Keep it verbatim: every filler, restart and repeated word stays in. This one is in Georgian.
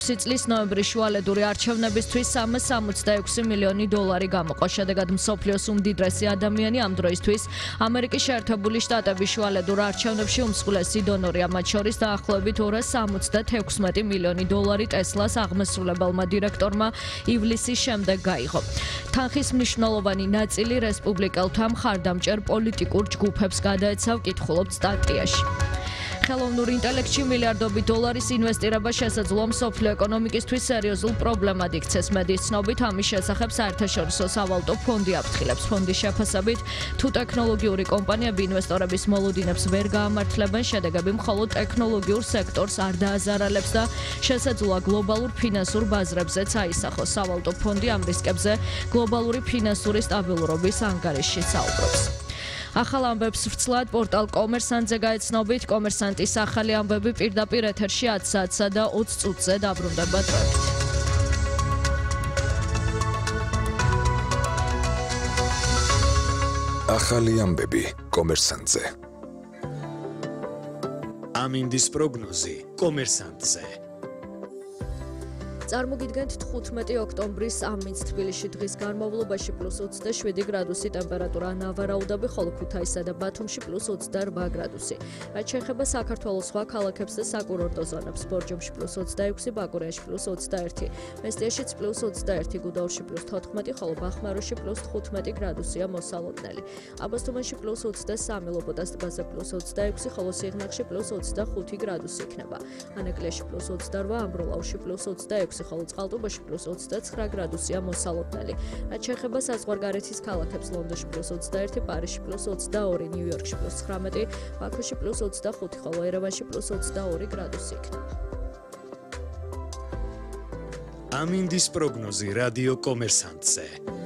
წლის ნოემბრის შუალედური არჩევნებისთვის სამას სამოცდაექვსი მილიონი დოლარი გამოყო. შედეგად მსოფლიოს უმდიდრესი ადამიანი ამ დროისთვის ამერიკის შეერთებული შტატების შუალედურ არჩევნებში უმსხვილესი დონორია. მათ შორის დაახლოებით ორას სამოცდათექვსმეტი მილიონი დოლარი ტესლას აღმასრულებელმა დირექტორმა ივლისის შემდეგ გაიღო. თანხის მნიშვნელოვანი ნაწილი რესპუბლიკელთა მხარდამჭერ პოლიტიკურ ჯგუფებს გადაეცა, ვკითხულობთ სტატიაში. ხელოვნურ ინტელექტში მილიარდობით დოლარის ინვესტირება შესაძლოა მსოფლიო ეკონომიკისთვის სერიოზულ პრობლემად იქცეს. მედიის ცნობით ამის შესახებ საერთაშორისო სავალუტო ფონდი აფრთხილებს. ფონდის შეფასებით, თუ ტექნოლოგიური კომპანიები ინვესტორების მოლოდინებს ვერ გაამართლებენ, შედეგები მხოლოდ ტექნოლოგიურ სექტორს არ დააზარალებს და შესაძლოა გლობალურ ფინანსურ ბაზრებზეც აისახოს. სავალუტო ფონდი ამ რისკებზე გლობალური ფინანსური სტაბილურობის ანგარიშში საუბრობს. ახალ ამბებს ვრცლად პორტალ კომერსანტზე გაეცნობით. კომერსანტის ახალი ამბები პირდაპირ ეთერში ათ საათსა და ოცი წუთზე დაბრუნდება დროებით. ახალი ამბები კომერსანტზე. ამინდის პროგნოზი კომერსანტზე. წარმოგიდგენთ თხუთმეტი ოქტომბრის ამინდს. თბილისში დღის განმავლობაში პლუს ოცდაშვიდი გრადუსი ტემპერატურა, ნავარაუდაბი, ხოლო ქუთაისსა და ბათუმში პლუს ოცდარვა გრადუსი. რაც შეეხება საქართველოს სხვა ქალაქებს და საკურორტო ზონებს, ბორჯომში პლუს ოცდაექვსი, ბაკურიაში პლუს ოცდაერთი, მესტიაშიც პლუს ოცდაერთი, გუდაურში პლუს თოთხმეტი, ხოლო ბახმაროში პლუს თხუთმეტი გრადუსია მოსალოდნელი. აბასთუმანში პლუს ოცდასამი, ლობოდას ტბაზე პლუს ოცდაექვსი, ხოლო სიღნაღში პლუს ოცდახუთი გრადუსი იქნება. ანაკლიაში პლუს ოცდარვა, ამბროლაუში პლუს ოცდაექვსი, ხოლო წყალტუბოში პლუს ოცდაცხრა გრადუსია მოსალოდნელი. რაც შეეხება საზღვარგარეთის ქალაქებს, ლონდონში პლუს ოცდაერთი, პარიზში პლუს ოცდაორი, ნიუ-იორკში პლუს ცხრამეტი, ბაქოში პლუს ოცდახუთი, ხოლო ერევანში პლუს ოცდაორი გრადუსი იქნება. ამინდის პროგნოზი რადიო კომერსანტზე.